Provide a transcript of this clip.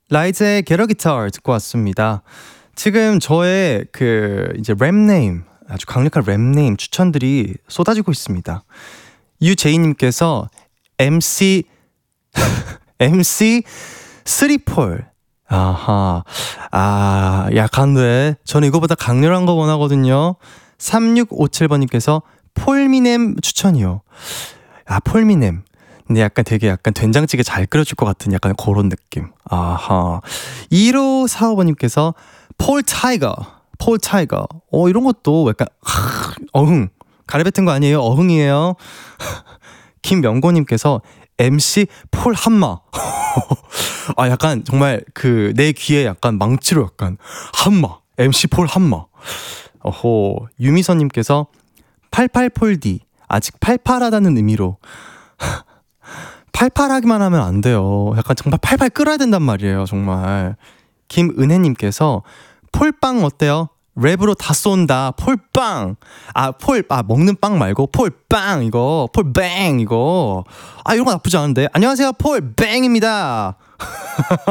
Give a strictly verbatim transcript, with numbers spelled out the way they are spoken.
라이즈의 Get a Guitar 듣고 왔습니다. 지금 저의 그 이제 랩네임, 아주 강력한 랩네임 추천들이 쏟아지고 있습니다. 유제이님께서 엠씨 엠씨 쓰리폴. 아하, 아 약한데 저는 이거보다 강렬한 거 원하거든요. 삼육오칠번님께서 폴미넴 추천이요. 아 폴미넴. 근데 약간 되게 약간 된장찌개 잘 끓여줄 것 같은 약간 그런 느낌. 아하. 일오사오번님께서 폴 타이거. 폴 타이거. 어 이런 것도 약간 하, 어흥. 가래뱉은 거 아니에요. 어흥이에요. 김명고님께서 엠씨 폴 한마. 아 약간 정말 그 내 귀에 약간 망치로 약간 한마. 엠씨 폴 한마. 어호. 유미선님께서 팔팔폴디. 아직 팔팔하다는 의미로. 팔팔하기만 하면 안 돼요. 약간 정말 팔팔 끓어야 된단 말이에요. 정말. 김은혜님께서 폴빵 어때요? 랩으로 다 쏜다. 폴빵. 아, 폴, 아, 먹는 빵 말고 폴빵 이거. 폴뱅 이거. 아, 이런 거 나쁘지 않은데. 안녕하세요. 폴뱅입니다.